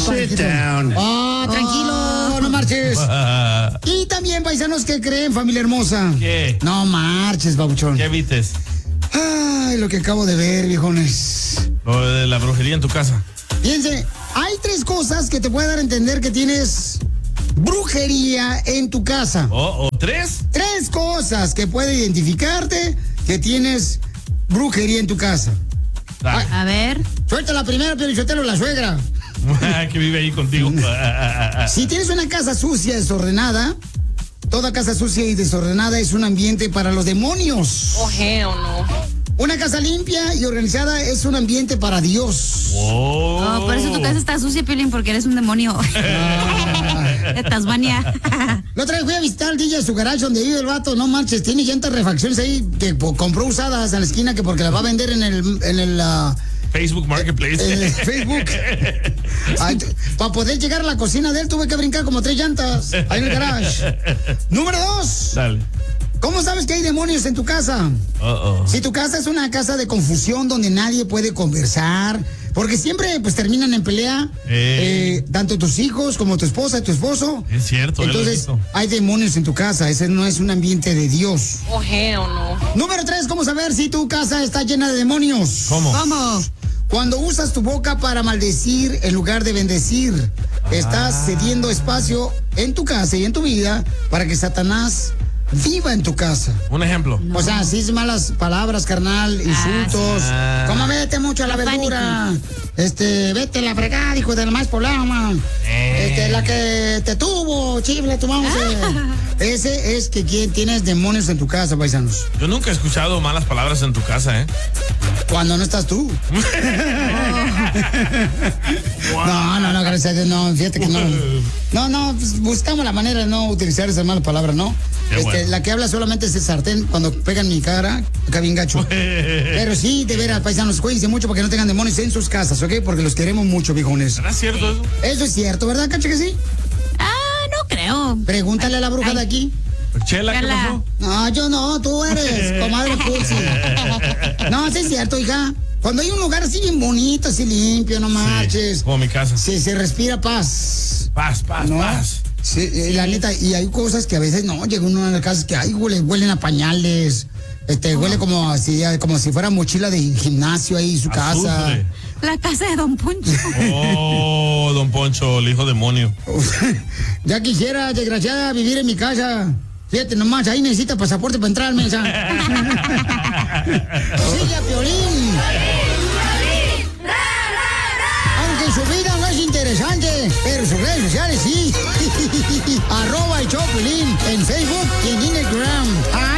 Sit down. Oh, tranquilo, no marches. Y también, paisanos, ¿qué creen, familia hermosa? ¿Qué? No marches, babuchón. ¿Qué vistes? Ay, lo que acabo de ver, viejones. Lo de la brujería en tu casa. Fíjense, hay 3 cosas que te pueden dar a entender que tienes brujería en tu casa. ¿O 3? 3 cosas que puede identificarte que tienes brujería en tu casa. Dale. A ver. Suelta la primera, Piolichotelo, la suegra. Que vive ahí contigo. Si tienes una casa sucia, desordenada, toda casa sucia y desordenada es un ambiente para los demonios. Oh, hell no. Una casa limpia y organizada es un ambiente para Dios. Oh. Por eso tu casa está sucia, Piolín, porque eres un demonio. De Tasmania. La otra vez fui a visitar al DJ a su garage donde vive el vato, no manches, tiene llantas refacciones ahí que compró usadas en la esquina que porque las va a vender en el Facebook Marketplace. Facebook. Para poder llegar a la cocina de él tuve que brincar como 3 llantas ahí en el garage. Número 2. Dale. ¿Cómo sabes que hay demonios en tu casa? Si tu casa es una casa de confusión donde nadie puede conversar, porque siempre pues terminan en pelea, tanto tus hijos como tu esposa y tu esposo. Es cierto. Entonces hay demonios en tu casa, ese no es un ambiente de Dios. Oh, hell no. Número 3, ¿cómo saber si tu casa está llena de demonios? ¿Cómo? Cuando usas tu boca para maldecir en lugar de bendecir, estás cediendo espacio en tu casa y en tu vida para que Satanás viva en tu casa. Un ejemplo. O sea, si es malas palabras, carnal, insultos. Como vete mucho a la verdura. Vete a la fregada, hijo de la más polama. La que te tuvo, chifle, tu mamá. Ese es que tienes demonios en tu casa, paisanos. Yo nunca he escuchado malas palabras en tu casa, ¿eh? Cuando no estás tú. No, gracias a Dios, no, fíjate que no. No, pues buscamos la manera de no utilizar esa mala palabra, ¿no? Bueno. La que habla solamente es el sartén cuando pega en mi cara, acá bien gacho. Pero sí, de veras, paisanos, cuídense mucho para que no tengan demonios en sus casas, ¿ok? Porque los queremos mucho, viejones. ¿Será cierto eso? Eso es cierto, ¿verdad, Cacho, que sí? No creo. Pregúntale a la bruja de aquí. Chela, ¿qué pasó? No, yo no, tú eres, comadre Cursi. No, sí es cierto, hija. Cuando hay un lugar así bien bonito, así limpio, no marches. Como mi casa. Sí, se respira paz. Paz. Sí, la neta, y hay cosas que a veces no, llega uno a las casas que huelen a pañales, huele como si fuera mochila de gimnasio ahí su casa. Azufre. La casa de Don Poncho. Oh, Don Poncho, el hijo demonio. Ya quisiera, desgraciada, vivir en mi casa. Fíjate nomás, ahí necesita pasaporte para entrar, mensa. Sigue a Piolín. Aunque su vida no es interesante, pero sus redes sociales sí. @el show Piolín en Facebook y en Instagram.